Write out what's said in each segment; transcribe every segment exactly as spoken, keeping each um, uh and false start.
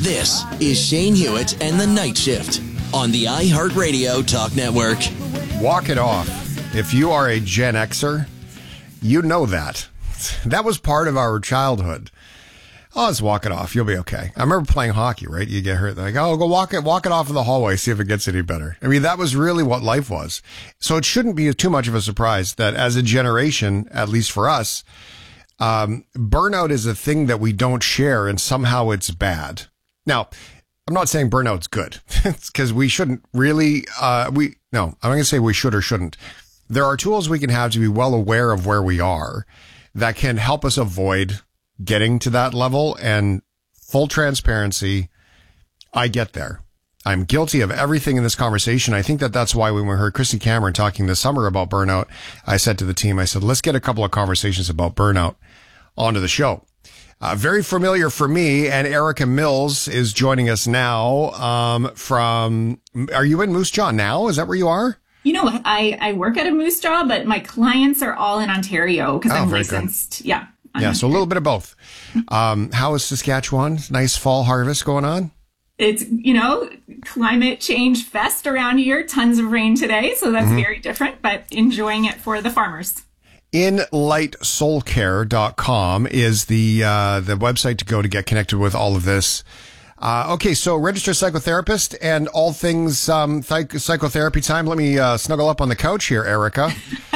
This is Shane Hewitt and the Night Shift on the iHeartRadio Talk Network. Walk it off. If you are a Gen Xer, you know that. That was part of our childhood. Oh, let's walk it off. You'll be okay. I remember playing hockey, right? You get hurt. They're like, oh, go walk it, walk it off in the hallway, see if it gets any better. I mean, that was really what life was. So it shouldn't be too much of a surprise that as a generation, at least for us, um, burnout is a thing that we don't share and somehow it's bad. Now, I'm not saying burnout's good. It's because we shouldn't really, uh, we, no, I'm not going to say we should or shouldn't. There are tools we can have to be well aware of where we are that can help us avoid getting to that level. And full transparency, I get there. I'm guilty of everything in this conversation. I think that that's why when we heard Christy Cameron talking this summer about burnout, I said to the team, I said, let's get a couple of conversations about burnout onto the show. Uh, very familiar for me, and Erica Mills is joining us now um, from, are you in Moose Jaw now? Is that where you are? You know, I, I work at a Moose Jaw, but my clients are all in Ontario because oh, I'm licensed. Good. Yeah. Yeah, so a little bit of both. Um, how is Saskatchewan? Nice fall harvest going on? It's, you know, climate change fest around here. Tons of rain today, so that's mm-hmm. very different, but enjoying it for the farmers. in light soul care dot com is the uh, the website to go to get connected with all of this. Uh, okay, so registered psychotherapist and all things um, psych- psychotherapy time. Let me uh, snuggle up on the couch here, Erica.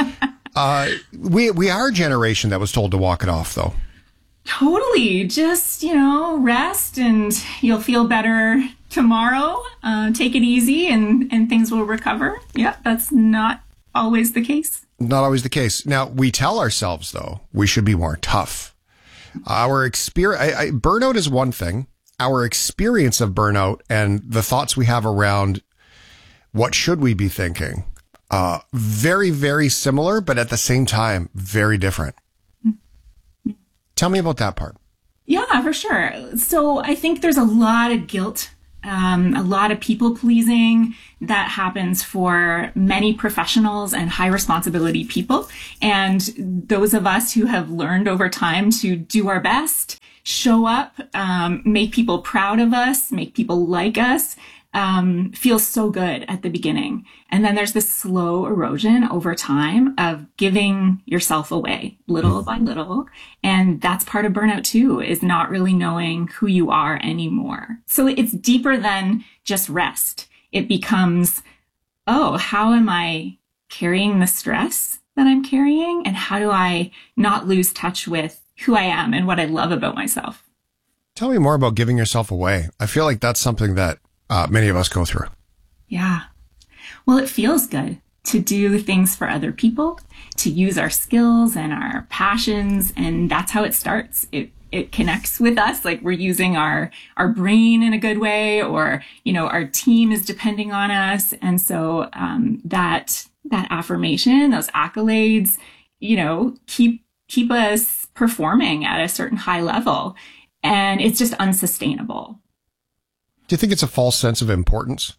Uh, we, we are a generation that was told to walk it off, though. Totally. Just, you know, rest and you'll feel better tomorrow. Uh, take it easy and, and things will recover. Yeah, that's not always the case. Not always the case. Now, we tell ourselves, though, we should be more tough. Our experience, I, I, burnout is one thing. Our experience of burnout and the thoughts we have around what should we be thinking, uh, very, very similar, but at the same time, very different. Mm-hmm. Tell me about that part. Yeah, for sure. So I think there's a lot of guilt, um, a lot of people pleasing that happens for many professionals and high responsibility people. And those of us who have learned over time to do our best, show up, um, make people proud of us, make people like us, um, feels so good at the beginning. And then there's this slow erosion over time of giving yourself away little by little. And that's part of burnout too, is not really knowing who you are anymore. So it's deeper than just rest. It becomes, oh, how am I carrying the stress that I'm carrying? And how do I not lose touch with who I am and what I love about myself? Tell me more about giving yourself away. I feel like that's something that Uh, many of us go through. Yeah. Well, it feels good to do things for other people, to use our skills and our passions. And that's how it starts. It, it connects with us. Like we're using our, our brain in a good way, or, you know, our team is depending on us. And so, um, that, that affirmation, those accolades, you know, keep, keep us performing at a certain high level. And it's just unsustainable. Do you think it's a false sense of importance?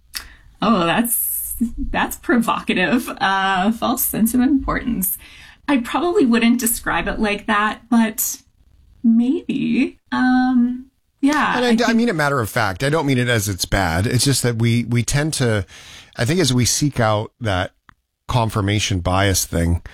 Oh, that's that's provocative. Uh, false sense of importance. I probably wouldn't describe it like that, but maybe. Um, yeah. And I, I, think- I mean it matter of fact. I don't mean it as it's bad. It's just that we we tend to, I think as we seek out that confirmation bias thing,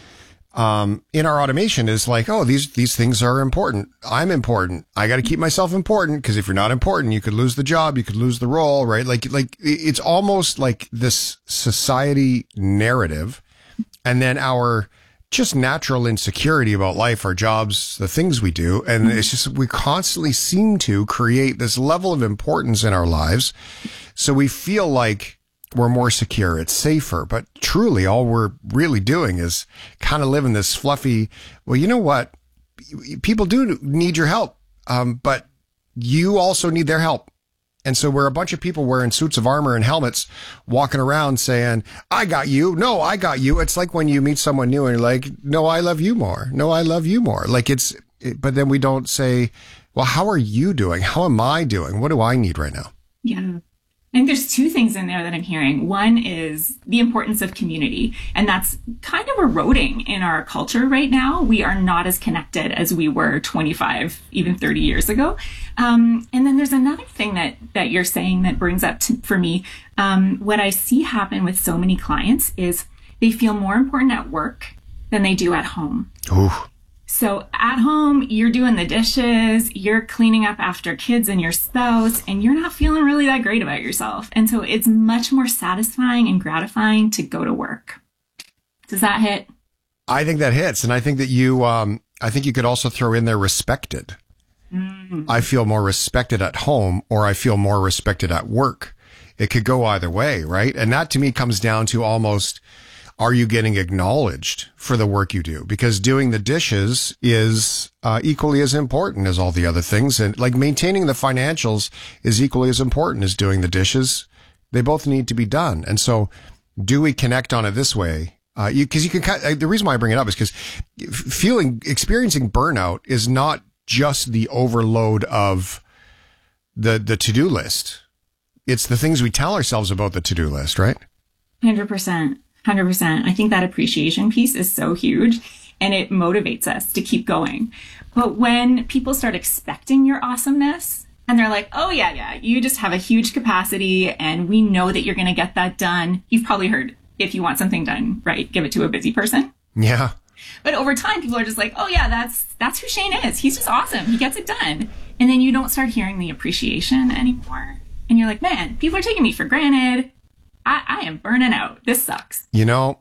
um, in our automation is like, oh, these, these things are important. I'm important. I got to keep myself important because if you're not important, you could lose the job. You could lose the role, right? Like, like it's almost like this society narrative and then our just natural insecurity about life, our jobs, the things we do. And it's just, we constantly seem to create this level of importance in our lives. So we feel like we're more secure, it's safer, but truly all we're really doing is kind of living this fluffy, well, you know what? People do need your help, um, but you also need their help. And so we're a bunch of people wearing suits of armor and helmets walking around saying, I got you. No, I got you. It's like when you meet someone new and you're like, no, I love you more. No, I love you more. Like it's, it, but then we don't say, well, how are you doing? How am I doing? What do I need right now? Yeah. I think there's two things in there that I'm hearing. One is the importance of community, and that's kind of eroding in our culture right now. We are not as connected as we were twenty-five, even thirty years ago. Um, and then there's another thing that that you're saying that brings up to, for me, um, what I see happen with so many clients is they feel more important at work than they do at home. Ooh. So at home, you're doing the dishes, you're cleaning up after kids and your spouse, and you're not feeling really that great about yourself. And so it's much more satisfying and gratifying to go to work. Does that hit? I think that hits. And I think that you, um, I think you could also throw in there respected. Mm. I feel more respected at home, or I feel more respected at work. It could go either way, right? And that to me comes down to almost, are you getting acknowledged for the work you do? Because doing the dishes is uh, equally as important as all the other things. And like maintaining the financials is equally as important as doing the dishes. They both need to be done. And so do we connect on it this way? Uh, you, cause you can, the reason why I bring it up is because feeling, experiencing burnout is not just the overload of the, the to-do list. It's the things we tell ourselves about the to-do list, right? one hundred percent. one hundred percent. I think that appreciation piece is so huge, and it motivates us to keep going. But when people start expecting your awesomeness and they're like, oh yeah, yeah, you just have a huge capacity and we know that you're going to get that done. You've probably heard, if you want something done right, give it to a busy person. Yeah. But over time, people are just like, oh yeah, that's, that's who Shane is. He's just awesome. He gets it done. And then you don't start hearing the appreciation anymore. And you're like, man, people are taking me for granted. I, I am burning out. This sucks. You know,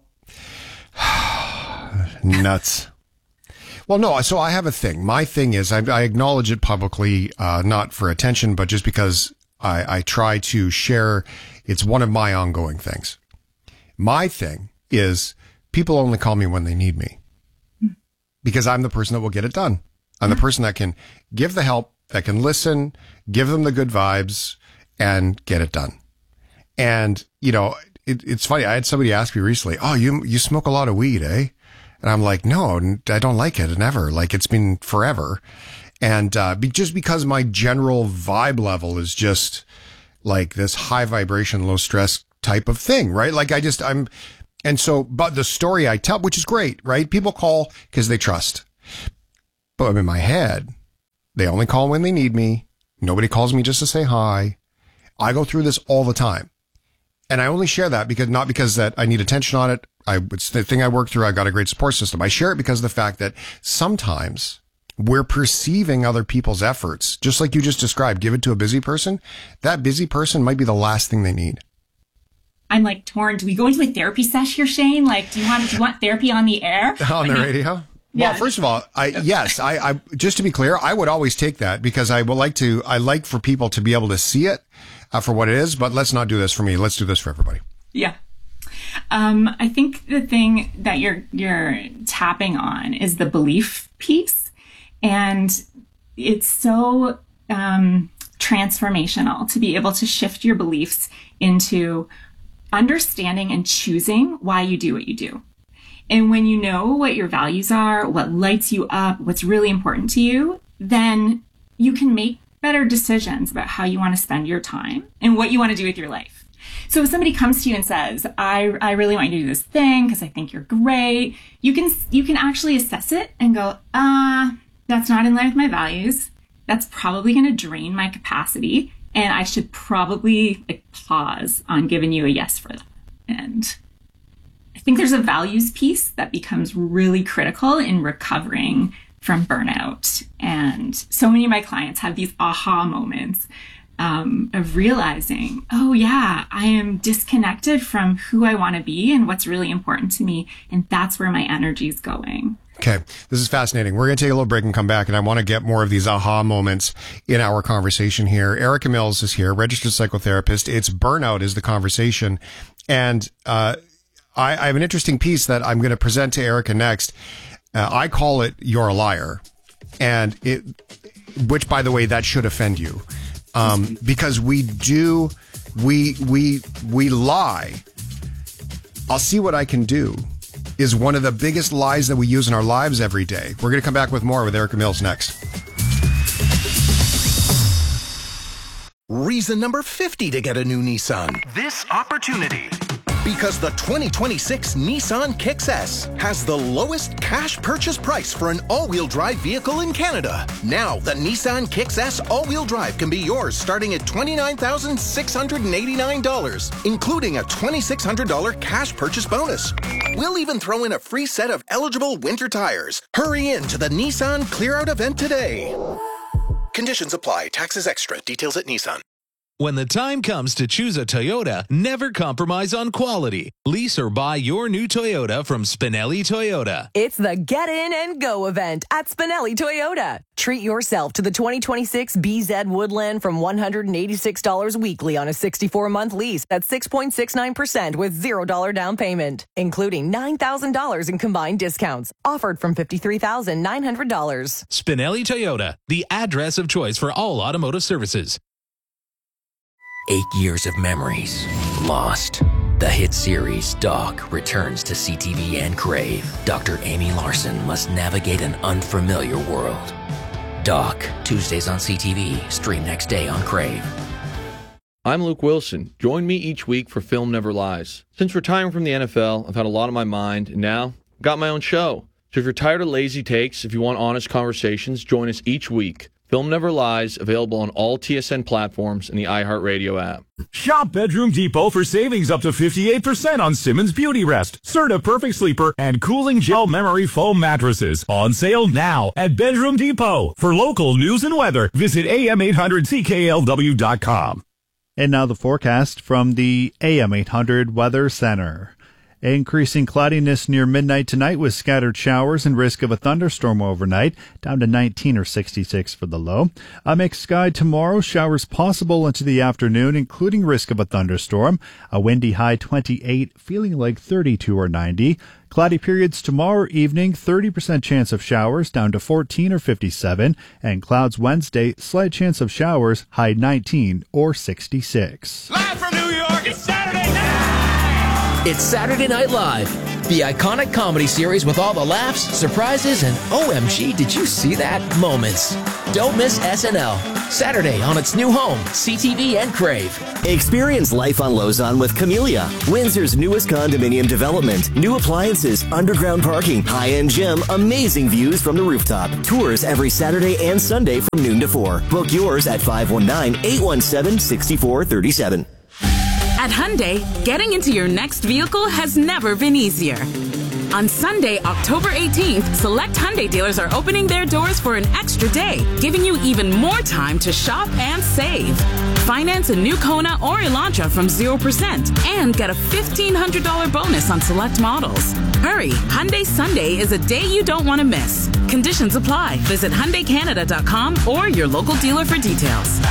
nuts. Well, no, so I have a thing. My thing is I, I acknowledge it publicly, uh, not for attention, but just because I, I try to share. It's one of my ongoing things. My thing is people only call me when they need me because I'm the person that will get it done. I'm the person that can give the help, that can listen, give them the good vibes, and get it done. And, you know, it, it's funny. I had somebody ask me recently, oh, you, you smoke a lot of weed, eh? And I'm like, no, I don't like it. Never. Like it's been forever. And, uh, be, just because my general vibe level is just like this high vibration, low stress type of thing, right? Like I just, I'm, and so, but the story I tell, which is great, right? People call because they trust. But in my head, they only call when they need me. Nobody calls me just to say hi. I go through this all the time. And I only share that because, not because that I need attention on it. I, it's the thing I work through. I've got a great support system. I share it because of the fact that sometimes we're perceiving other people's efforts, just like you just described, give it to a busy person. That busy person might be the last thing they need. I'm like torn. Do we go into a therapy sesh here, Shane? Like, do you want, do you want therapy on the air? On the radio? Yeah. Well, first of all, I, yes, I, I, just to be clear, I would always take that because I would like to, I like for people to be able to see it uh, for what it is, but let's not do this for me. Let's do this for everybody. Yeah. Um, I think the thing that you're, you're tapping on is the belief piece. And it's so, um, transformational to be able to shift your beliefs into understanding and choosing why you do what you do. And when you know what your values are, what lights you up, what's really important to you, then you can make better decisions about how you want to spend your time and what you want to do with your life. So if somebody comes to you and says, I, I really want you to do this thing because I think you're great, you can, you can actually assess it and go, ah, uh, that's not in line with my values. That's probably going to drain my capacity. And I should probably like, pause on giving you a yes for that. And I think there's a values piece that becomes really critical in recovering from burnout. And so many of my clients have these aha moments um, of realizing, oh yeah, I am disconnected from who I want to be and what's really important to me. And that's where my energy is going. Okay. This is fascinating. We're going to take a little break and come back. And I want to get more of these aha moments in our conversation here. Erica Mills is here, registered psychotherapist. It's burnout is the conversation. And, uh, I, I have an interesting piece that I'm going to present to Erica next. Uh, I call it "You're a Liar," and it, which, by the way, that should offend you, um, because we do, we we we lie. I'll see what I can do is one of the biggest lies that we use in our lives every day. We're going to come back with more with Erica Mills next. Reason number fifty to get a new Nissan. This opportunity. Because the twenty twenty-six Nissan Kicks S has the lowest cash purchase price for an all-wheel drive vehicle in Canada. Now, the Nissan Kicks S all-wheel drive can be yours starting at twenty-nine thousand six hundred eighty-nine dollars, including a two thousand six hundred dollars cash purchase bonus. We'll even throw in a free set of eligible winter tires. Hurry in to the Nissan Clear Out event today. Conditions apply. Taxes extra. Details at Nissan. When the time comes to choose a Toyota, never compromise on quality. Lease or buy your new Toyota from Spinelli Toyota. It's the Get In and Go event at Spinelli Toyota. Treat yourself to the twenty twenty-six B Z Woodland from one hundred eighty-six dollars weekly on a sixty-four month lease at six point six nine percent with zero dollars down payment, including nine thousand dollars in combined discounts. Offered from fifty-three thousand nine hundred dollars. Spinelli Toyota, the address of choice for all automotive services. Eight years of memories lost. The hit series Doc returns to C T V and Crave. Doctor Amy Larson must navigate an unfamiliar world. Doc, Tuesdays on C T V, stream next day on Crave. I'm Luke Wilson. Join me each week for Film Never Lies. Since retiring from the N F L, I've had a lot on my mind, and now I've got my own show. So if you're tired of lazy takes, if you want honest conversations, join us each week. Film Never Lies, available on all T S N platforms and the iHeartRadio app. Shop Bedroom Depot for savings up to fifty-eight percent on Simmons Beauty Rest, Serta Perfect Sleeper, and Cooling Gel Memory Foam mattresses. On sale now at Bedroom Depot. For local news and weather, visit A M eight hundred C K L W dot com. And now the forecast from the A M eight hundred Weather Center. Increasing cloudiness near midnight tonight with scattered showers and risk of a thunderstorm overnight, down to nineteen or sixty-six for the low. A mixed sky tomorrow, showers possible into the afternoon, including risk of a thunderstorm. A windy high twenty-eight, feeling like thirty-two or ninety. Cloudy periods tomorrow evening, thirty percent chance of showers, down to fourteen or fifty-seven. And clouds Wednesday, slight chance of showers, high nineteen or sixty-six. Live from New York, it's Saturday night! It's Saturday Night Live, the iconic comedy series with all the laughs, surprises, and O M G, did you see that moments. Don't miss S N L, Saturday on its new home, C T V and Crave. Experience life on Lausanne with Camellia, Windsor's newest condominium development. New appliances, underground parking, high-end gym, amazing views from the rooftop. Tours every Saturday and Sunday from noon to four. Book yours at five one nine, eight one seven, six four three seven. At Hyundai, getting into your next vehicle has never been easier. On Sunday, October eighteenth, select Hyundai dealers are opening their doors for an extra day, giving you even more time to shop and save. Finance a new Kona or Elantra from zero percent and get a fifteen hundred dollars bonus on select models. Hurry, Hyundai Sunday is a day you don't want to miss. Conditions apply. Visit Hyundai Canada dot com or your local dealer for details.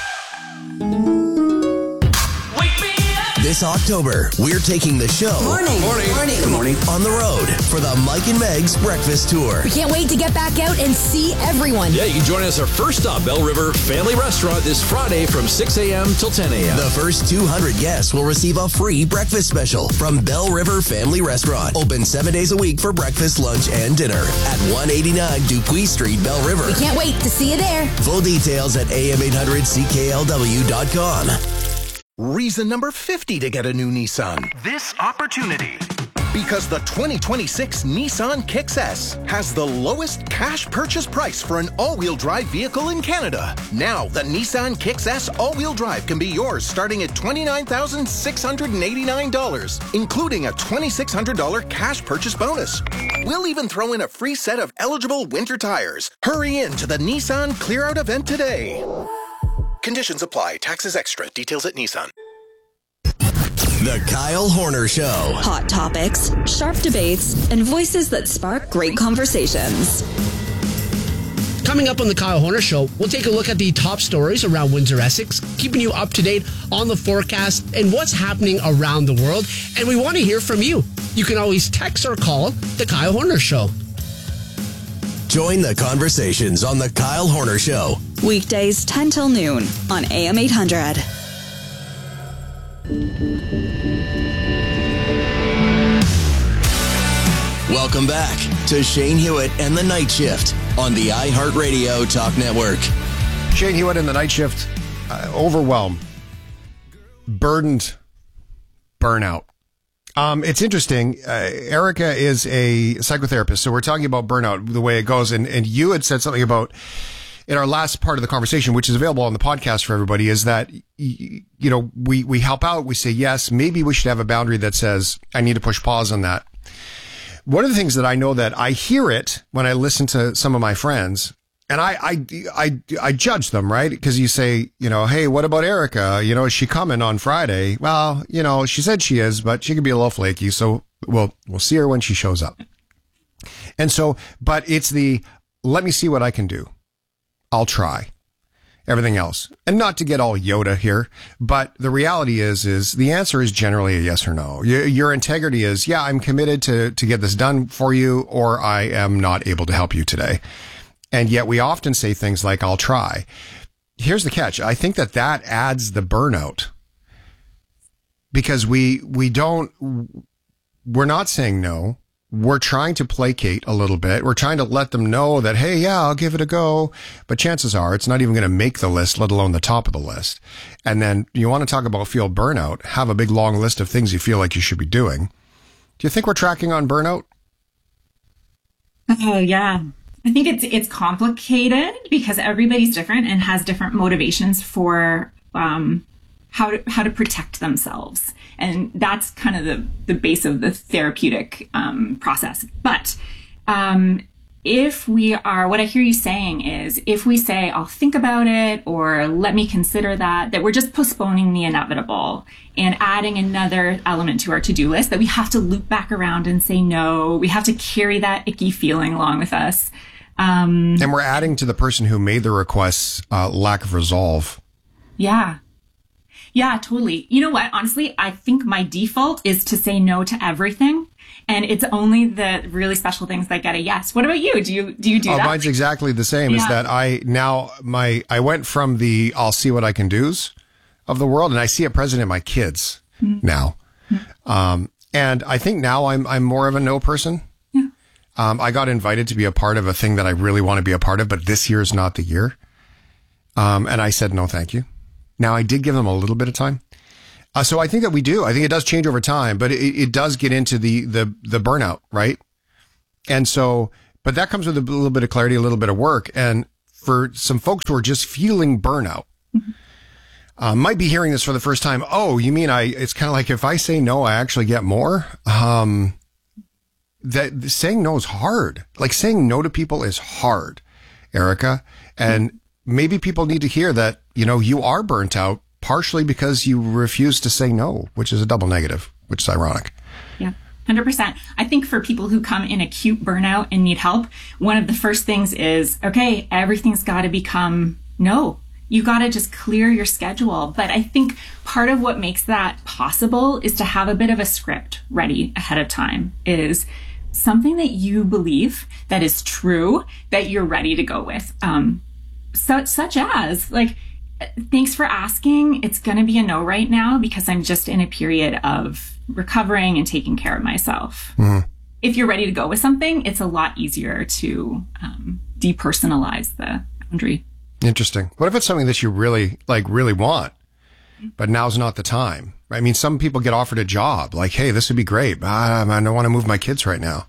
This October, we're taking the show Morning. Morning. Morning. Good morning. On the road for the Mike and Meg's Breakfast Tour. We can't wait to get back out and see everyone. Yeah, you can join us at our first stop, Bell River Family Restaurant, this Friday from six a.m. till ten a.m. The first two hundred guests will receive a free breakfast special from Bell River Family Restaurant. Open seven days a week for breakfast, lunch, and dinner at one eighty-nine Dupuis Street, Bell River. We can't wait to see you there. Full details at A M eight hundred C K L W dot com. Reason number fifty to get a new Nissan. This opportunity. Because the twenty twenty-six Nissan Kicks S has the lowest cash purchase price for an all-wheel drive vehicle in Canada. Now, the Nissan Kicks S all-wheel drive can be yours starting at twenty-nine thousand six hundred eighty-nine dollars, including a two thousand six hundred dollars cash purchase bonus. We'll even throw in a free set of eligible winter tires. Hurry in to the Nissan Clear Out event today. Conditions apply. Taxes extra. Details at Nissan. The Kyle Horner Show. Hot topics, sharp debates, and voices that spark great conversations. Coming up on the Kyle Horner Show, we'll take a look at the top stories around Windsor-Essex, keeping you up to date on the forecast and what's happening around the world. And we want to hear from you. You can always text or call the Kyle Horner Show. Join the conversations on the Kyle Horner Show. Weekdays ten till noon on A M eight hundred. Welcome back to Shane Hewitt and the Night Shift on the iHeartRadio Talk Network. Shane Hewitt and the Night Shift uh, overwhelmed, burdened, burnout. Um, it's interesting. Uh, Erica is a psychotherapist, so we're talking about burnout, the way it goes. And, and you had said something about, in our last part of the conversation, which is available on the podcast for everybody, is that, you know, we, we help out. We say, yes, maybe we should have a boundary that says, I need to push pause on that. One of the things that I know that I hear it when I listen to some of my friends, and I, I, I, I judge them, right? Because you say, you know, hey, what about Erica? You know, is she coming on Friday? Well, you know, she said she is, but she could be a little flaky. So we'll, we'll see her when she shows up. And so, but it's the, let me see what I can do. I'll try. Everything else. And not to get all Yoda here, but the reality is, is the answer is generally a yes or no. Your, your integrity is, yeah, I'm committed to, to get this done for you, or I am not able to help you today. And yet we often say things like, I'll try. Here's the catch. I think that that adds the burnout, because we, we don't, we're not saying no. We're trying to placate a little bit. We're trying to let them know that, hey, yeah, I'll give it a go. But chances are it's not even going to make the list, let alone the top of the list. And then you want to talk about feel burnout, have a big long list of things you feel like you should be doing. Do you think we're tracking on burnout? Oh, yeah. I think it's it's complicated because everybody's different and has different motivations for um, how to how to protect themselves, and that's kind of the the base of the therapeutic um, process. But um, if we are, what I hear you saying is, if we say, "I'll think about it," or "Let me consider that," that we're just postponing the inevitable and adding another element to our to-do list that we have to loop back around and say no. We have to carry that icky feeling along with us. Um, and we're adding to the person who made the requests uh, lack of resolve. Yeah. Yeah, totally. You know what? Honestly, I think my default is to say no to everything. And it's only the really special things that get a yes. What about you? Do you do you do oh, that? Mine's exactly the same. Yeah. Is that I now my I went from the I'll see what I can do's of the world, and I see it present in my kids mm-hmm. now. Mm-hmm. Um, and I think now I'm I'm more of a no person. Um, I got invited to be a part of a thing that I really want to be a part of, but this year is not the year. Um, and I said, no, thank you. Now I did give them a little bit of time. Uh, so I think that we do. I think it does change over time, but it, it does get into the, the, the burnout, right? And so, but that comes with a little bit of clarity, a little bit of work. And for some folks who are just feeling burnout, mm-hmm. uh, might be hearing this for the first time. Oh, you mean I, it's kind of like if I say no, I actually get more. Um, That saying no is hard. Like saying no to people is hard, Erica. And maybe people need to hear that, you know, you are burnt out partially because you refuse to say no, which is a double negative, which is ironic. Yeah, one hundred percent. I think for people who come in acute burnout and need help, one of the first things is, okay, everything's got to become no. You got to just clear your schedule. But I think part of what makes that possible is to have a bit of a script ready ahead of time, is something that you believe that is true, that you're ready to go with. Um, such, such as, like, thanks for asking. It's going to be a no right now because I'm just in a period of recovering and taking care of myself. Mm-hmm. If you're ready to go with something, it's a lot easier to um, depersonalize the boundary. Interesting. What if it's something that you really, like, really want, but now's not the time? I mean, some people get offered a job like, hey, this would be great, but I, I don't want to move my kids right now.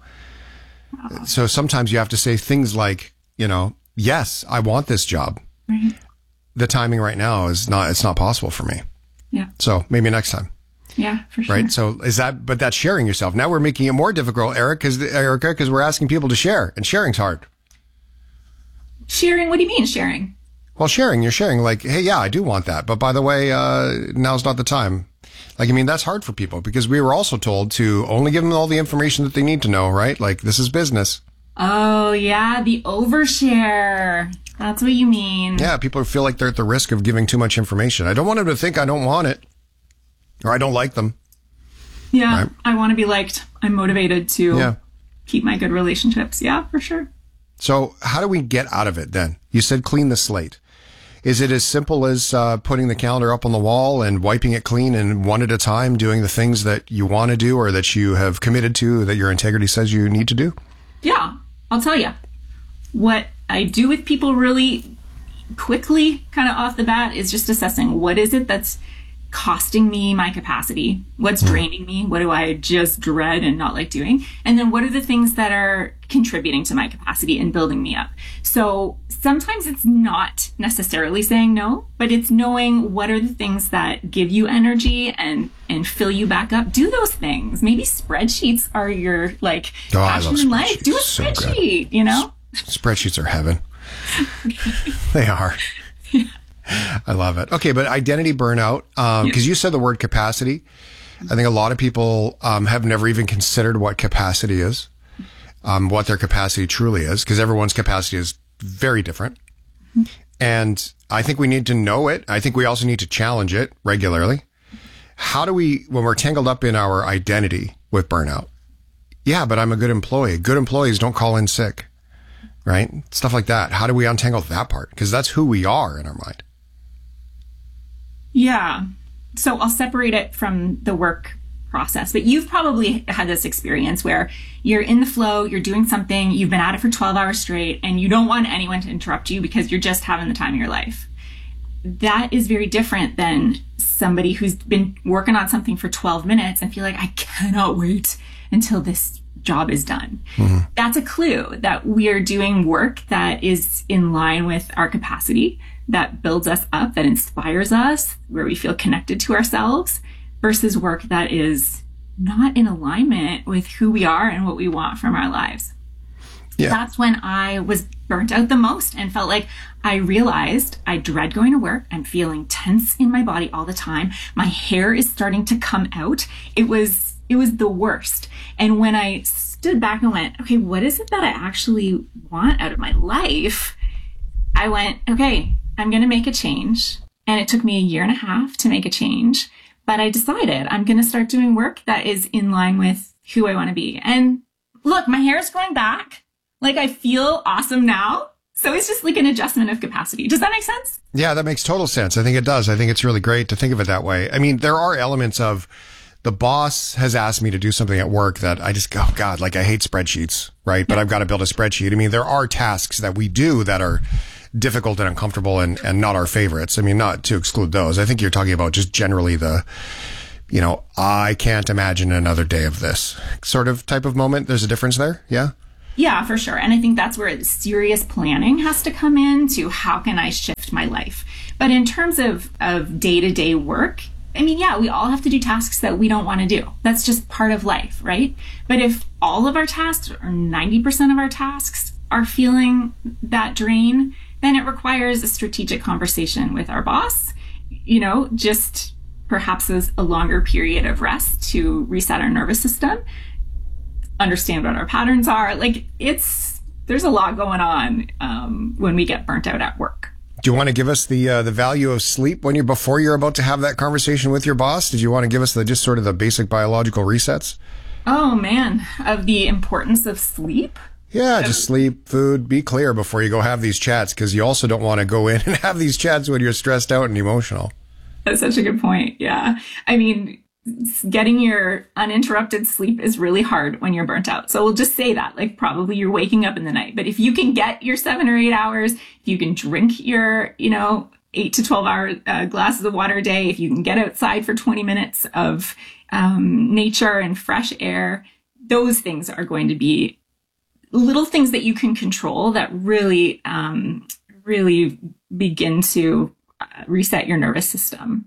Oh. So sometimes you have to say things like, you know, yes, I want this job. Right. The timing right now is not, it's not possible for me. Yeah. So maybe next time. Yeah, for sure. Right. So is that, but that's sharing yourself. Now we're making it more difficult, Eric, because Erica, because we're asking people to share, and sharing's hard. Sharing? What do you mean sharing? Well, sharing, you're sharing like, hey, yeah, I do want that. But by the way, uh, now's not the time. Like, I mean, that's hard for people because we were also told to only give them all the information that they need to know, right? Like, this is business. Oh, yeah, the overshare. That's what you mean. Yeah, people feel like they're at the risk of giving too much information. I don't want them to think I don't want it or I don't like them. Yeah, right? I want to be liked. I'm motivated to yeah. keep my good relationships. Yeah, for sure. So how do we get out of it then? You said clean the slate. Is it as simple as uh, putting the calendar up on the wall and wiping it clean and one at a time doing the things that you want to do or that you have committed to, that your integrity says you need to do? Yeah, I'll tell you. What I do with people really quickly, kind of off the bat, is just assessing what is it that's costing me my capacity, what's draining me, what do I just dread and not like doing, and then what are the things that are contributing to my capacity and building me up. So sometimes it's not necessarily saying no, but it's knowing what are the things that give you energy and and fill you back up. Do those things. Maybe spreadsheets are your like oh, passion in life. Do a so spreadsheet, you know? Spreadsheets are heaven. They are. Yeah. I love it. Okay, but identity burnout, um, because yeah. you said the word capacity. I think a lot of people um, have never even considered what capacity is, um, what their capacity truly is, because everyone's capacity is very different. Mm-hmm. And I think we need to know it. I think we also need to challenge it regularly. How do we, when we're tangled up in our identity with burnout? Yeah, but I'm a good employee. Good employees don't call in sick, right? Stuff like that. How do we untangle that part? Because that's who we are in our mind. Yeah. So I'll separate it from the work process, but you've probably had this experience where you're in the flow, you're doing something, you've been at it for twelve hours straight, and you don't want anyone to interrupt you because you're just having the time of your life. That is very different than somebody who's been working on something for twelve minutes and feel like, I cannot wait until this job is done. Mm-hmm. That's a clue that we're doing work that is in line with our capacity, that builds us up, that inspires us, where we feel connected to ourselves, versus work that is not in alignment with who we are and what we want from our lives. Yeah. That's when I was burnt out the most and felt like I realized I dread going to work. I'm feeling tense in my body all the time. My hair is starting to come out. It was, it was the worst. And when I stood back and went, okay, what is it that I actually want out of my life? I went, okay, I'm going to make a change. And it took me a year and a half to make a change. But I decided I'm going to start doing work that is in line with who I want to be. And look, my hair is growing back. Like, I feel awesome now. So it's just like an adjustment of capacity. Does that make sense? Yeah, that makes total sense. I think it does. I think it's really great to think of it that way. I mean, there are elements of the boss has asked me to do something at work that I just go, oh God, like I hate spreadsheets, right? But I've got to build a spreadsheet. I mean, there are tasks that we do that are difficult and uncomfortable and, and not our favorites. I mean, not to exclude those. I think you're talking about just generally the, you know, I can't imagine another day of this sort of type of moment. There's a difference there. Yeah. Yeah, for sure. And I think that's where serious planning has to come in to how can I shift my life. But in terms of, of day-to-day work, I mean, yeah, we all have to do tasks that we don't want to do. That's just part of life, right? But if all of our tasks or ninety percent of our tasks are feeling that drain, then it requires a strategic conversation with our boss, you know, just perhaps a longer period of rest to reset our nervous system, understand what our patterns are. Like, it's, there's a lot going on um, when we get burnt out at work. Do you want to give us the uh, the value of sleep when you're before you're about to have that conversation with your boss? Did you want to give us the just sort of the basic biological resets? Oh man, of the importance of sleep? Yeah, just sleep, food, be clear before you go have these chats, because you also don't want to go in and have these chats when you're stressed out and emotional. That's such a good point. Yeah. I mean, getting your uninterrupted sleep is really hard when you're burnt out. So we'll just say that, like, probably you're waking up in the night. But if you can get your seven or eight hours, if you can drink your, you know, eight to twelve hour uh, glasses of water a day, if you can get outside for twenty minutes of um, nature and fresh air, those things are going to be little things that you can control that really, um, really begin to reset your nervous system.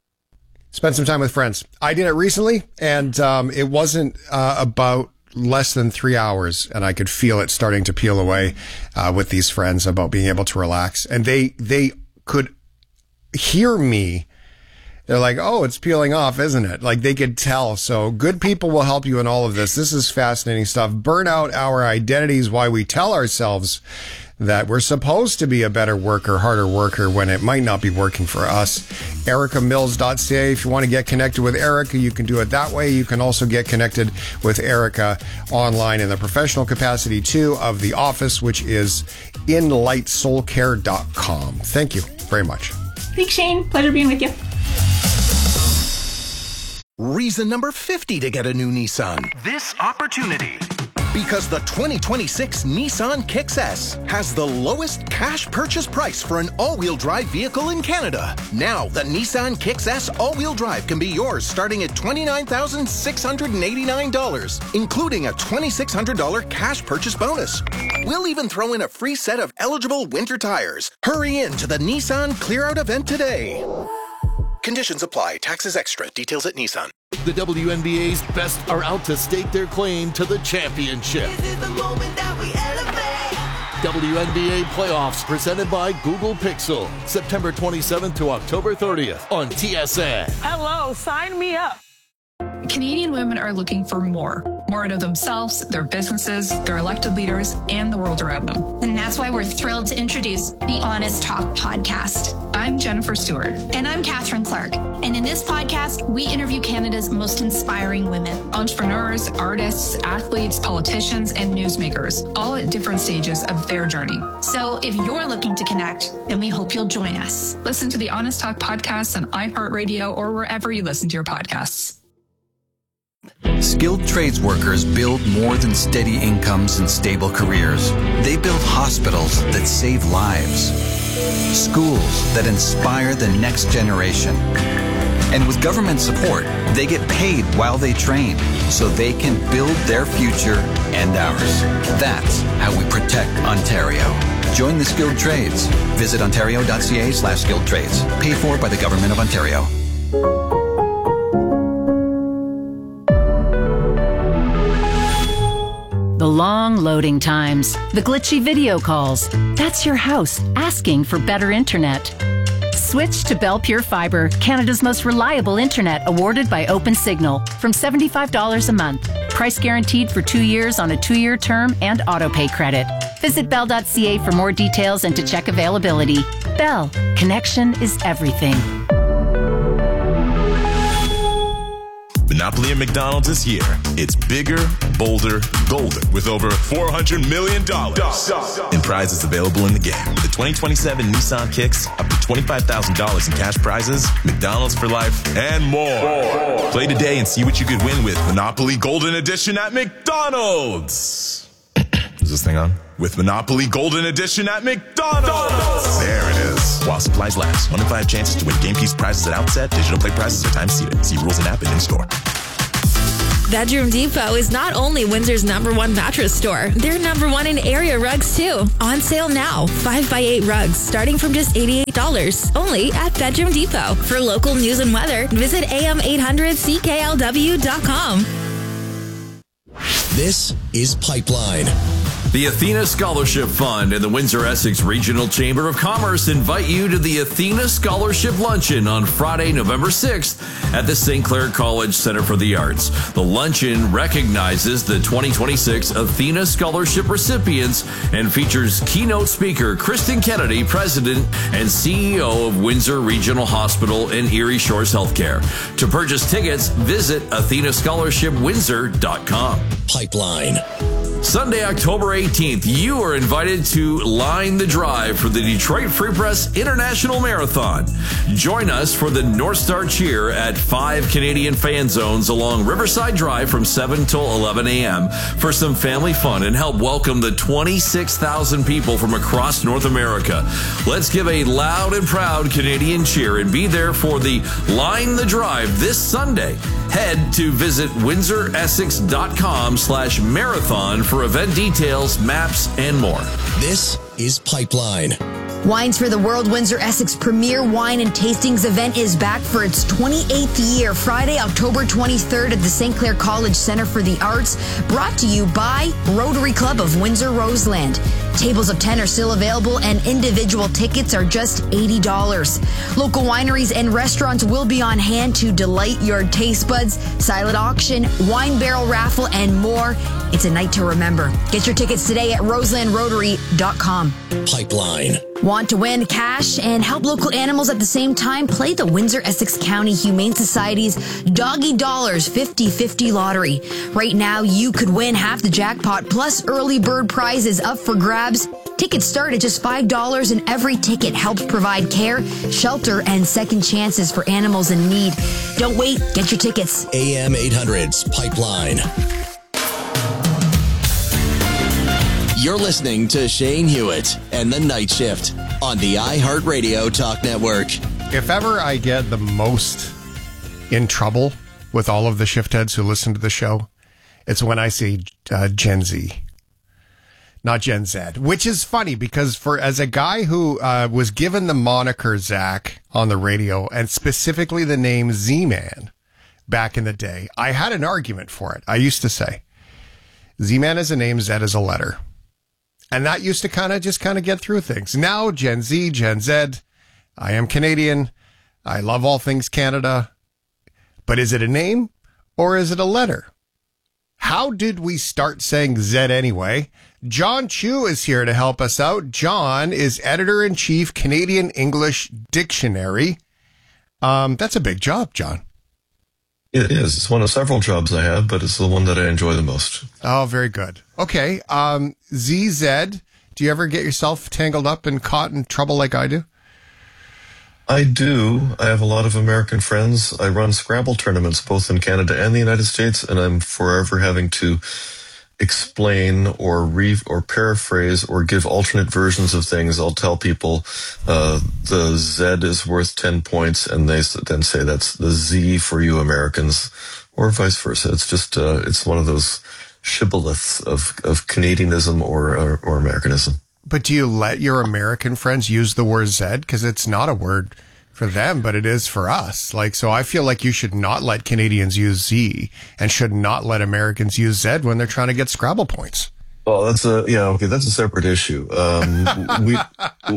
Spend some time with friends. I did it recently, and um, it wasn't uh, about less than three hours, and I could feel it starting to peel away uh, with these friends about being able to relax. And they they could hear me. They're like, oh, it's peeling off, isn't it? Like, they could tell. So good people will help you in all of this. This is fascinating stuff. Burnout, our identities, why we tell ourselves that we're supposed to be a better worker, harder worker, when it might not be working for us. Erica Mills dot c a. If you want to get connected with Erica, you can do it that way. You can also get connected with Erica online in the professional capacity, too, of The Office, which is in light soul care dot com. Thank you very much. Thanks, Shane. Pleasure being with you. Reason number fifty to get a new Nissan. This opportunity. Because the twenty twenty-six Nissan Kicks S has the lowest cash purchase price for an all-wheel drive vehicle in Canada. Now, the Nissan Kicks S all-wheel drive can be yours starting at twenty-nine thousand six hundred eighty-nine dollars, including a twenty-six hundred dollars cash purchase bonus. We'll even throw in a free set of eligible winter tires. Hurry in to the Nissan Clear Out event today. Conditions apply. Taxes extra. Details at Nissan. The W N B A's best are out to stake their claim to the championship. This is the moment that we elevate. W N B A playoffs presented by Google Pixel. September twenty-seventh to October thirtieth on T S N. Hello, sign me up. Canadian women are looking for more. More out of themselves, their businesses, their elected leaders, and the world around them. And that's why we're thrilled to introduce the Honest Talk podcast. I'm Jennifer Stewart. And I'm Catherine Clark. And in this podcast, we interview Canada's most inspiring women. Entrepreneurs, artists, athletes, politicians, and newsmakers, all at different stages of their journey. So if you're looking to connect, then we hope you'll join us. Listen to the Honest Talk podcast on iHeartRadio or wherever you listen to your podcasts. Skilled trades workers build more than steady incomes and stable careers. They build hospitals that save lives, schools that inspire the next generation. And with government support, they get paid while they train so they can build their future and ours. That's how we protect Ontario. Join the skilled trades. Visit ontario.ca slash skilled trades. Paid for by the Government of Ontario. The long loading times, the glitchy video calls. That's your house asking for better internet. Switch to Bell Pure Fiber, Canada's most reliable internet, awarded by OpenSignal, from seventy-five dollars a month. Price guaranteed for two years on a two-year term and autopay credit. Visit bell dot c a for more details and to check availability. Bell, connection is everything. Monopoly at McDonald's is here. It's bigger, bolder, golder, with over four hundred million dollars in prizes available in the game. With the twenty twenty-seven Nissan Kicks, up to twenty-five thousand dollars in cash prizes, McDonald's for life, and more. more. Play today and see what you could win with Monopoly Golden Edition at McDonald's. Is this thing on? With Monopoly Golden Edition at McDonald's. There it is. While supplies last. One in five chances to win game piece prizes at outset. Digital play prizes are time seated. See rules and app and in-store. Bedroom Depot is not only Windsor's number one mattress store, they're number one in area rugs too. On sale now, five by eight rugs starting from just eighty-eight dollars, only at Bedroom Depot. For local news and weather, visit a m eight hundred c k l w dot com. This is Pipeline. The Athena Scholarship Fund and the Windsor-Essex Regional Chamber of Commerce invite you to the Athena Scholarship Luncheon on Friday, November sixth at the Saint Clair College Center for the Arts. The luncheon recognizes the twenty twenty-six Athena Scholarship recipients and features keynote speaker Kristen Kennedy, President and C E O of Windsor Regional Hospital and Erie Shores Healthcare. To purchase tickets, visit athena scholarship windsor dot com. Pipeline. Sunday, October eighteenth, you are invited to line the drive for the Detroit Free Press International Marathon. Join us for the North Star Cheer at five Canadian fan zones along Riverside Drive from seven till eleven a m for some family fun and help welcome the twenty-six thousand people from across North America. Let's give a loud and proud Canadian cheer and be there for the Line the Drive this Sunday. Head to visit windsor essex dot com slash marathon for event details, maps, and more. This is Pipeline. Wines for the World Windsor Essex Premier Wine and Tastings event is back for its twenty-eighth year, Friday, October twenty-third at the Saint Clair College Center for the Arts, brought to you by Rotary Club of Windsor Roseland. Tables of ten are still available and individual tickets are just eighty dollars. Local wineries and restaurants will be on hand to delight your taste buds, silent auction, wine barrel raffle, and more. It's a night to remember. Get your tickets today at roseland rotary dot com. Pipeline. Want to win cash and help local animals at the same time? Play the Windsor-Essex County Humane Society's Doggy Dollars fifty fifty lottery. Right now, you could win half the jackpot plus early bird prizes up for grabs. Tickets start at just five dollars and every ticket helps provide care, shelter, and second chances for animals in need. Don't wait. Get your tickets. A M eight hundred's Pipeline. You're listening to Shane Hewitt and the Night Shift on the iHeartRadio Talk Network. If ever I get the most in trouble with all of the shift heads who listen to the show, it's when I say uh, Gen Z, not Gen Z, which is funny because for as a guy who uh, was given the moniker Zach on the radio and specifically the name Z-Man back in the day, I had an argument for it. I used to say Z-Man is a name, Z is a letter. And that used to kind of just kind of get through things. Now, Gen Z, Gen Z, I am Canadian. I love all things Canada. But is it a name or is it a letter? How did we start saying Z anyway? John Chu is here to help us out. John is editor-in-chief, Canadian English Dictionary. Um, that's a big job, John. It is. It's one of several jobs I have, but it's the one that I enjoy the most. Oh, very good. Okay. Um, Z Z, do you ever get yourself tangled up and caught in trouble like I do? I do. I have a lot of American friends. I run Scrabble tournaments both in Canada and the United States, and I'm forever having to explain or re or paraphrase or give alternate versions of things. I'll tell people uh, the Z is worth ten points, and they then say that's the Z for you Americans, or vice versa. It's just uh, it's one of those shibboleths of of Canadianism or, or or Americanism. But do you let your American friends use the word Z? Because it's not a word for them, but it is for us. Like, so I feel like you should not let Canadians use Z and should not let Americans use Z when they're trying to get Scrabble points. Well, that's a yeah okay. That's a separate issue. Um, we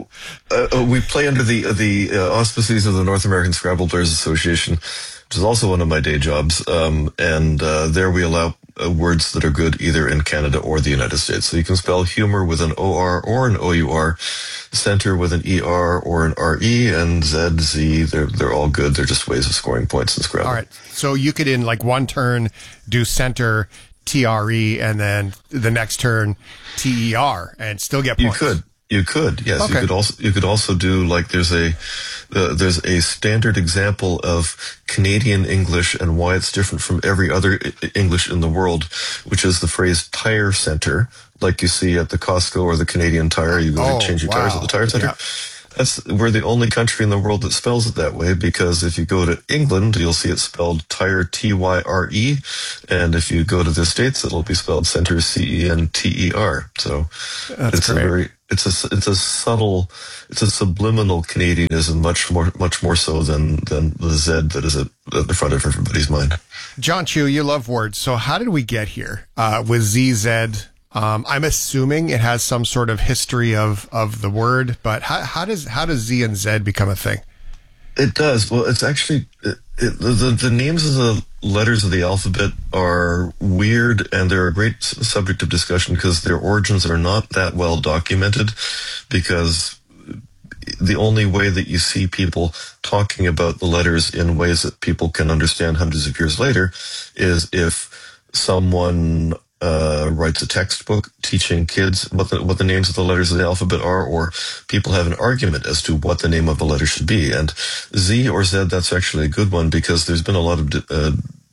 uh, we play under the the uh, auspices of the North American Scrabble Players Association, which is also one of my day jobs. Um, and uh, there we allow uh, words that are good either in Canada or the United States. So you can spell humor with an O R or an O U R, center with an E R or an R E, and Z Z. They're they're all good. They're just ways of scoring points in Scrabble. All right. So you could in like one turn do center T R E, and then the next turn T E R, and still get points. You could, you could, yes. Okay. You could also, you could also do like there's a, uh, there's a standard example of Canadian English and why it's different from every other I- English in the world, which is the phrase tire center, like you see at the Costco or the Canadian Tire. You go Oh, to change your wow. tires at the tire center. Yeah. That's, we're the only country in the world that spells it that way, because if you go to England, you'll see it spelled tire, T Y R E. And if you go to the States, it'll be spelled center, C E N T E R. So That's it's great. a very, it's a, it's a subtle, it's a subliminal Canadianism, much more, much more so than, than the Z that is at, at the front of everybody's mind. John Chu, you love words. So how did we get here uh, with Z Z? Um, I'm assuming it has some sort of history of, of the word, but how, how does how does Z and Z become a thing? It does. Well, it's actually it, it, the, the the names of the letters of the alphabet are weird, and they're a great s- subject of discussion because their origins are not that well documented. Because the only way that you see people talking about the letters in ways that people can understand hundreds of years later is if someone uh, writes a textbook teaching kids what the, what the names of the letters of the alphabet are, or people have an argument as to what the name of a letter should be. And Z or Z, that's actually a good one, because there's been a lot of di- uh,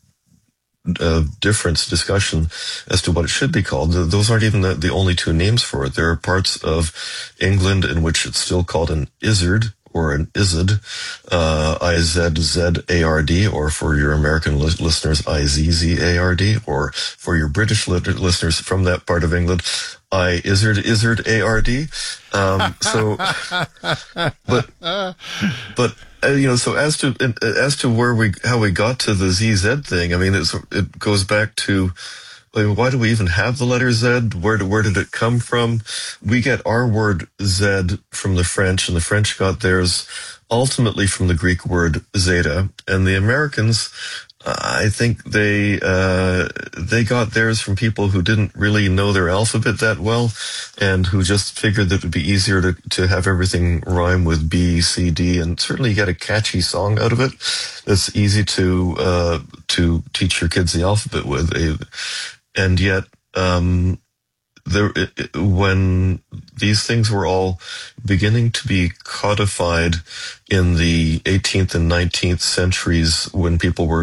uh, difference, discussion as to what it should be called. Those aren't even the, the only two names for it. There are parts of England in which it's still called an izzard, or an Izard, uh, I Z Z A R D, or for your American li- listeners, I Z Z A R D, or for your British li- listeners from that part of England, I Izard Izard A R D. Um, so, but, but, uh, you know, so as to, as to where we, how we got to the Z Z thing, I mean, it's, it goes back to, like, why do we even have the letter Z? Where do, where did it come from? We get our word Z from the French, and the French got theirs ultimately from the Greek word zeta. And the Americans, uh, I think they uh, they got theirs from people who didn't really know their alphabet that well, and who just figured that it would be easier to, to have everything rhyme with B, C, D, and certainly get a catchy song out of it that's easy to uh, to teach your kids the alphabet with. And yet, um, there, it, it, when these things were all beginning to be codified in the eighteenth and nineteenth centuries, when people were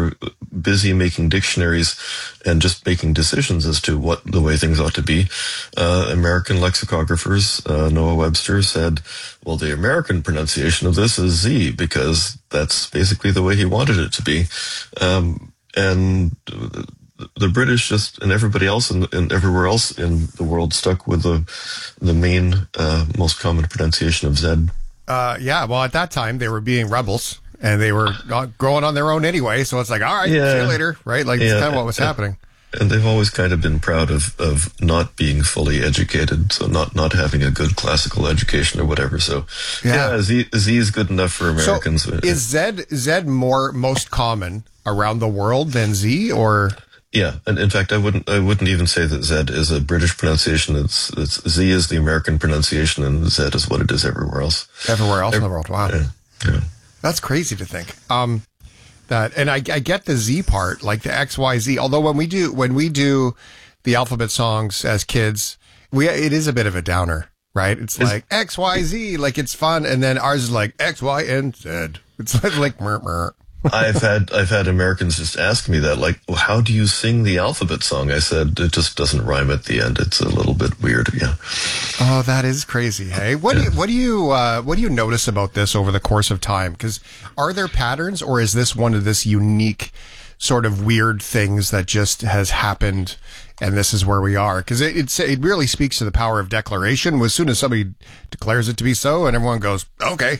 busy making dictionaries and just making decisions as to what the way things ought to be, uh, American lexicographers, uh, Noah Webster said, well, the American pronunciation of this is Z because that's basically the way he wanted it to be. Um, and the British just, and everybody else and, and everywhere else in the world stuck with the, the main, uh, most common pronunciation of Z. Uh, yeah, well, at that time, they were being rebels. And they were not growing on their own anyway, so it's like, all right, yeah. see you later, right? Like, yeah. that's kind of what was and, happening. And they've always kind of been proud of, of not being fully educated, so not, not having a good classical education or whatever. So, yeah, yeah Z, Z is good enough for Americans. So is Z, Z more most common around the world than Z, or? Yeah, and in fact, I wouldn't, I wouldn't even say that Z is a British pronunciation. It's, it's Z is the American pronunciation, and Z is what it is everywhere else. Everywhere else Every, in the world, wow. Yeah. yeah. That's crazy to think. Um, that, and I, I get the Z part, like the X, Y, Z. Although when we do, when we do the alphabet songs as kids, we, it is a bit of a downer, right? It's is, like X, Y, Z, like it's fun. And then ours is like X, Y, and Z. It's like, like mer, mer. I've had, I've had Americans just ask me that, like, well, how do you sing the alphabet song? I said, it just doesn't rhyme at the end. It's a little bit weird. Yeah. Oh, that is crazy. Hey, what do you, what do you, uh, what do you notice about this over the course of time? Because are there patterns, or is this one of this unique sort of weird things that just has happened and this is where we are? Because it, it's, it really speaks to the power of declaration. As soon as somebody declares it to be so and everyone goes, okay.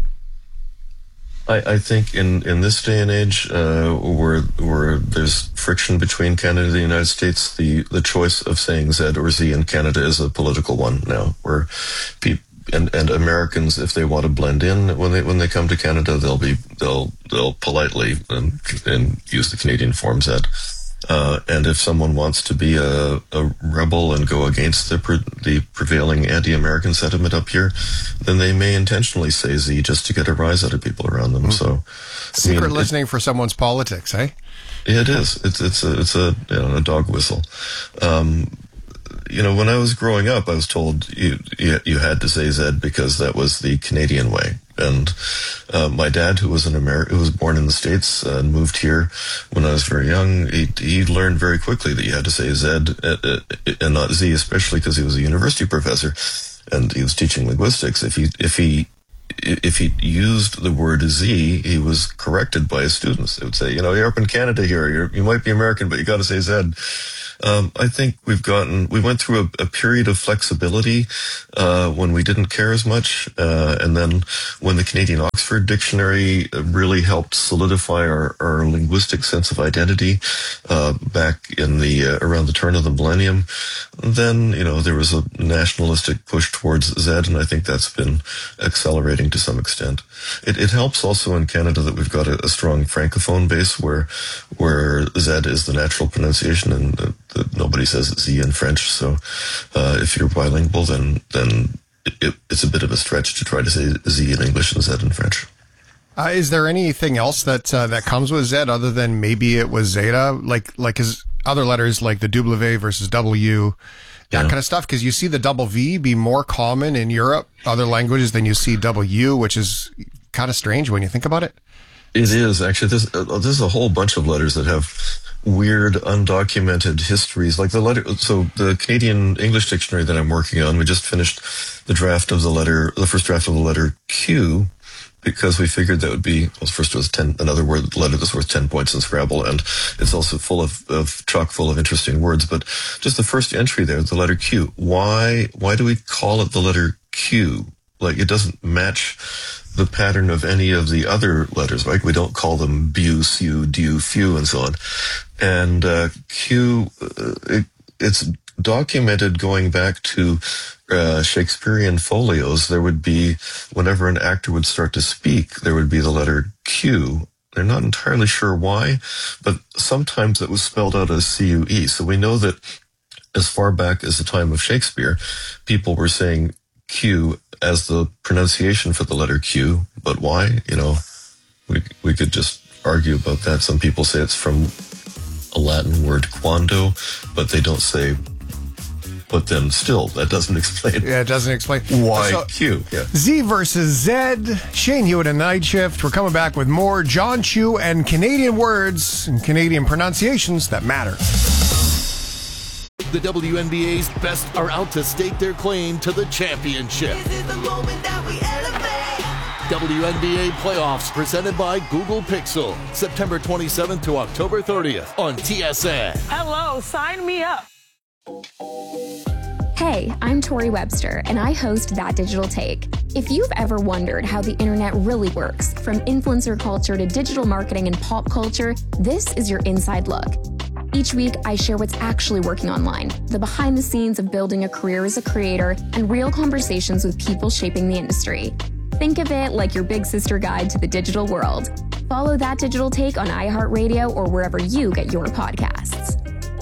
I, I think in, in this day and age, uh, where where there's friction between Canada and the United States, the, the choice of saying Z or Z in Canada is a political one now. Where people and, and Americans, if they want to blend in when they when they come to Canada, they'll be they'll they'll politely and, and use the Canadian form Z. Uh, and if someone wants to be a, a rebel and go against the pre, the prevailing anti-American sentiment up here, then they may intentionally say Z just to get a rise out of people around them. Mm. So, secret I mean, listening it, for someone's politics, eh? Yeah, it is. It's it's a it's a, you know, a dog whistle. Um, you know, when I was growing up, I was told you, you you had to say Z because that was the Canadian way. And uh, my dad, who was an Ameri- who was born in the States uh, and moved here when I was very young, he, he learned very quickly that you had to say Z uh, uh, and not Z, especially because he was a university professor and he was teaching linguistics. If he if he if he used the word Z, he was corrected by his students. They would say, you know, you're up in Canada here. You're, you might be American, but you got to say Z. Um, I think we've gotten, we went through a, a period of flexibility, uh, when we didn't care as much. Uh, and then when the Canadian Oxford Dictionary really helped solidify our, our linguistic sense of identity, uh, back in the, uh, around the turn of the millennium, then, you know, there was a nationalistic push towards Z, and I think that's been accelerating to some extent. It, it helps also in Canada that we've got a, a strong francophone base where, where Z is the natural pronunciation and uh, that nobody says Z in French. So, uh, if you're bilingual, then, then it, it's a bit of a stretch to try to say Z in English and Z in French. Uh, is there anything else that, uh, that comes with Z other than maybe it was Zeta? Like, like his other letters, like the W versus W, that yeah. kind of stuff? Cause you see the double V be more common in Europe, other languages, than you see W, which is kind of strange when you think about it. It is actually. There's, uh, there's a whole bunch of letters that have weird, undocumented histories. Like the letter, so the Canadian English Dictionary that I'm working on, we just finished the draft of the letter, the first draft of the letter Q, because we figured that would be, well, first it was ten, another word, letter that's worth ten points in Scrabble, and it's also full of, of chock full of interesting words. But just the first entry there, the letter Q. Why, why do we call it the letter Q? Like, it doesn't match the pattern of any of the other letters, right? We don't call them bu, su, du, few, and so on. And uh, Q, uh, it, it's documented going back to uh, Shakespearean folios. There would be, whenever an actor would start to speak, there would be the letter Q. They're not entirely sure why, but sometimes it was spelled out as C U E. So we know that as far back as the time of Shakespeare, people were saying Q as the pronunciation for the letter Q, but why? You know, we we could just argue about that. Some people say it's from a Latin word quando, but they don't say but then still, that doesn't explain. Yeah, it doesn't explain. Why So, Q? Yeah. Z versus Zed. Shane Hewitt and Night Shift. We're coming back with more John Chu and Canadian words and Canadian pronunciations that matter. The W N B A's best are out to stake their claim to the championship. W N B A playoffs presented by Google Pixel. September twenty-seventh to October thirtieth on T S N. Hello, sign me up. Hey, I'm Tori Webster, and I host That Digital Take. If you've ever wondered how the internet really works, from influencer culture to digital marketing and pop culture, this is your inside look. Each week, I share what's actually working online, the behind the scenes of building a career as a creator, and real conversations with people shaping the industry. Think of it like your big sister guide to the digital world. Follow That Digital Take on iHeartRadio or wherever you get your podcasts.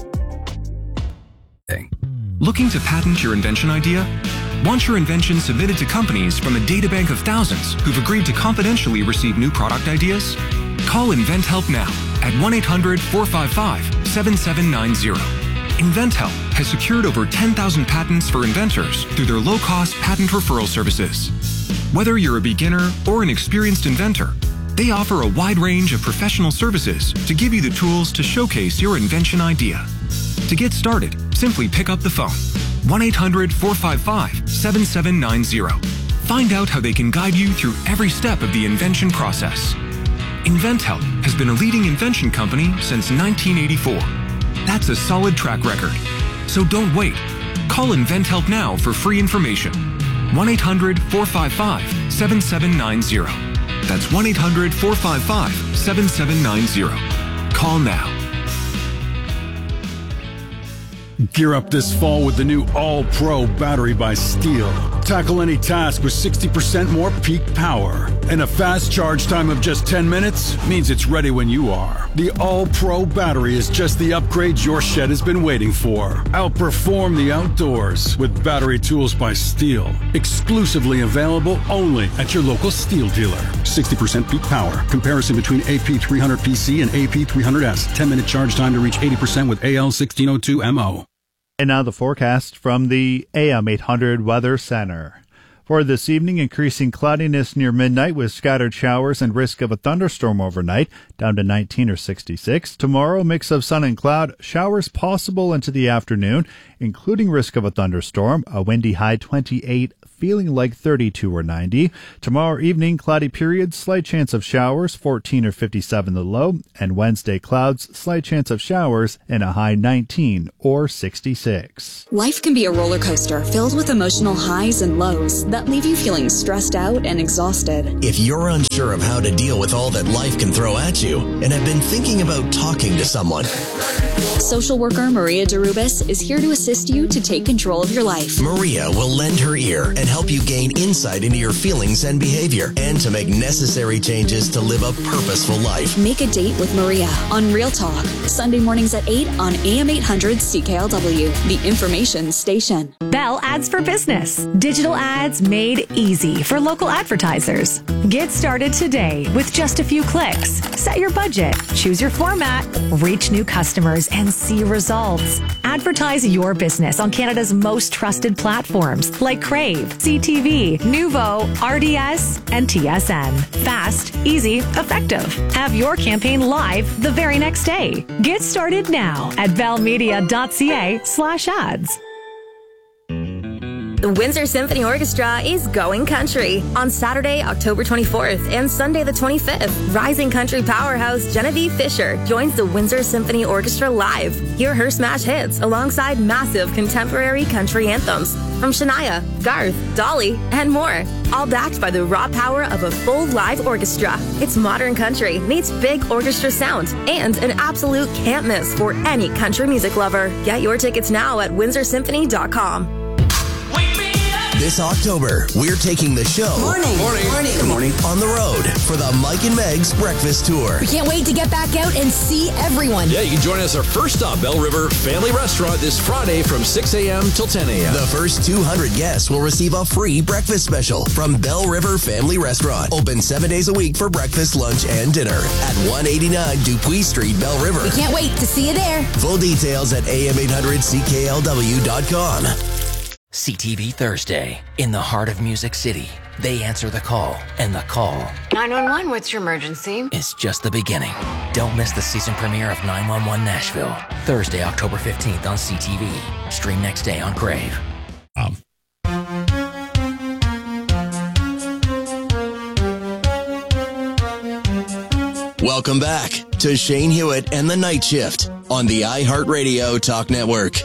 Looking to patent your invention idea? Want your invention submitted to companies from a databank of thousands who've agreed to confidentially receive new product ideas? Call InventHelp now at one eight hundred four five five seven seven nine zero. InventHelp has secured over ten thousand patents for inventors through their low-cost patent referral services. Whether you're a beginner or an experienced inventor, they offer a wide range of professional services to give you the tools to showcase your invention idea. To get started, simply pick up the phone, one eight hundred four five five seven seven nine zero. Find out how they can guide you through every step of the invention process. InventHelp has been a leading invention company since nineteen eighty-four. That's a solid track record. So don't wait. Call InventHelp now for free information. one eight hundred four five five seven seven nine zero. That's one eight hundred four five five seven seven nine zero. Call now. Gear up this fall with the new All-Pro battery by Steel. Tackle any task with sixty percent more peak power. And a fast charge time of just ten minutes means it's ready when you are. The All-Pro battery is just the upgrade your shed has been waiting for. Outperform the outdoors with battery tools by Steel. Exclusively available only at your local Steel dealer. sixty percent peak power. Comparison between A P three hundred P C and A P three hundred S. ten minute charge time to reach eighty percent with A L sixteen oh two M O. And now the forecast from the A M eight hundred Weather Center. For this evening, increasing cloudiness near midnight with scattered showers and risk of a thunderstorm overnight, down to nineteen or sixty-six. Tomorrow, mix of sun and cloud, showers possible into the afternoon, including risk of a thunderstorm, a windy high twenty-eight, feeling like thirty-two or ninety. Tomorrow evening, cloudy periods, slight chance of showers, fourteen or fifty-seven the low, and Wednesday clouds, slight chance of showers, and a high nineteen or sixty-six. Life can be a roller coaster filled with emotional highs and lows that leave you feeling stressed out and exhausted. If you're unsure of how to deal with all that life can throw at you and have been thinking about talking to someone, Social worker Maria Derubis is here to assist you to take control of your life. Maria will lend her ear and help you gain insight into your feelings and behavior and to make necessary changes to live a purposeful life. Make a date with Maria on Real Talk, Sunday mornings at eight on A M eight hundred C K L W, the information station. Bell Ads for Business. Digital ads made easy for local advertisers. Get started today with just a few clicks. Set your budget, choose your format, reach new customers, and see results. Advertise your business on Canada's most trusted platforms like Crave, C T V, Nuvo, R D S, and T S N. Fast, easy, effective. Have your campaign live the very next day. Get started now at bellmedia.ca slash ads. The Windsor Symphony Orchestra is going country on Saturday, October twenty-fourth and Sunday the twenty-fifth. Rising country powerhouse Genevieve Fisher joins the Windsor Symphony Orchestra live. Hear her smash hits alongside massive contemporary country anthems from Shania, Garth, Dolly, and more. All backed by the raw power of a full live orchestra. It's modern country meets big orchestra sound and an absolute can't miss for any country music lover. Get your tickets now at windsor symphony dot com. Wake me up. This October, we're taking the show. Morning. Morning. Morning. Good morning. On the road for the Mike and Meg's Breakfast Tour. We can't wait to get back out and see everyone. Yeah, you can join us our first stop, Bell River Family Restaurant, this Friday from six a.m. till ten a.m. The first two hundred guests will receive a free breakfast special from Bell River Family Restaurant. Open seven days a week for breakfast, lunch, and dinner at one eighty-nine Dupuis Street, Bell River. We can't wait to see you there. Full details at A M eight hundred C K L W dot com. C T V Thursday. In the heart of Music City, they answer the call, and the call nine one one, what's your emergency? is just the beginning. Don't miss the season premiere of nine one one Nashville, Thursday, October fifteenth on C T V. Stream next day on Crave. Um. Welcome back to Shane Hewitt and the Night Shift on the iHeartRadio Talk Network.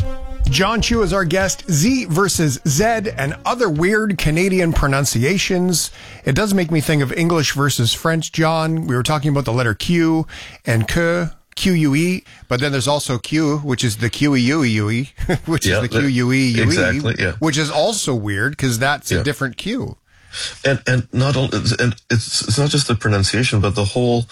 John Chu is our guest. Z versus Z and other weird Canadian pronunciations. It does make me think of English versus French, John. We were talking about the letter Q and que, Q U E, but then there's also Q, which is the Q E U E U E, which Yeah, is the Q U E U E, exactly, yeah. which is also weird because that's Yeah. a different Q. And and not only and it's it's not just the pronunciation, but the whole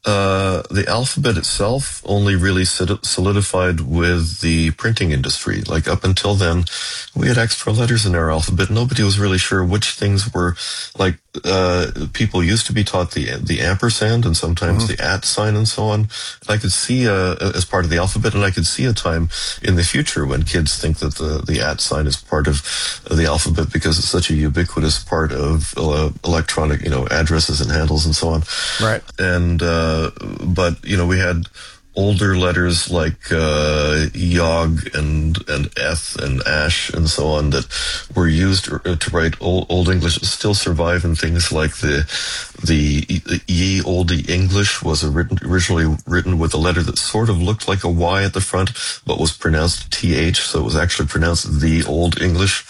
uh, the alphabet itself only really solidified with the printing industry. Like up until then, we had extra letters in our alphabet. Nobody was really sure which things were like. Uh, people used to be taught the the ampersand and sometimes mm-hmm. the at sign and so on. And I could see uh, as part of the alphabet, and I could see a time in the future when kids think that the the at sign is part of the alphabet because it's such a ubiquitous part of uh, electronic, you know, addresses and handles and so on. Right. And uh, but you know, we had older letters like uh, Yog and and Eth and Ash and so on that were used to write old, old English still survive in things like the the Ye Olde English was written, originally written with a letter that sort of looked like a Y at the front but was pronounced T H, so it was actually pronounced the Old English.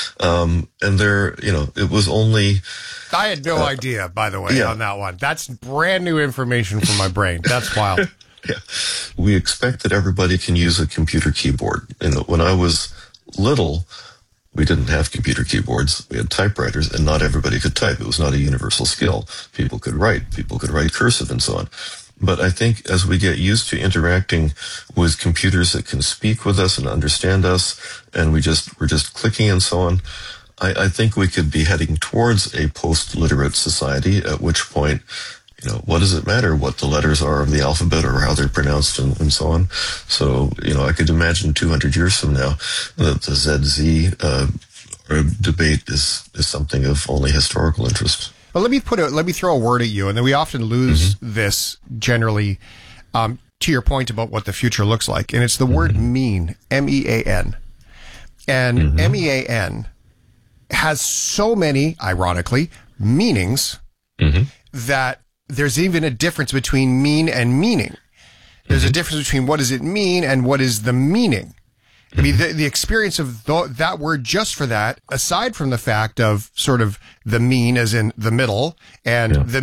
Um, and there, you know, it was only... I had no uh, idea, by the way, yeah. on that one. That's brand new information for my brain. That's wild. Yeah. We expect that everybody can use a computer keyboard. And when I was little, we didn't have computer keyboards. We had typewriters, and not everybody could type. It was not a universal skill. People could write. People could write cursive and so on. But I think as we get used to interacting with computers that can speak with us and understand us, and we just, we're just clicking and so on, I, I think we could be heading towards a post-literate society, at which point, you know, what does it matter what the letters are of the alphabet or how they're pronounced and, and so on? So, you know, I could imagine two hundred years from now that the Z Z uh, debate is, is something of only historical interest. But let me put a, let me throw a word at you, and then we often lose mm-hmm. this generally, um, to your point about what the future looks like. And it's the mm-hmm. word mean, M E A N. And mm-hmm. M E A N has so many, ironically, meanings mm-hmm. that there's even a difference between mean and meaning. There's mm-hmm. a difference between what does it mean and what is the meaning. I mean, the, the experience of th- that word just for that, aside from the fact of sort of the mean as in the middle and yeah. the